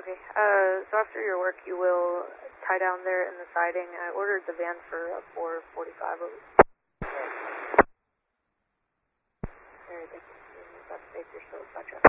Okay. So after your work, you will tie down there in the siding. I ordered the van for 4:45. Alright, thank you. That's safe. You're still a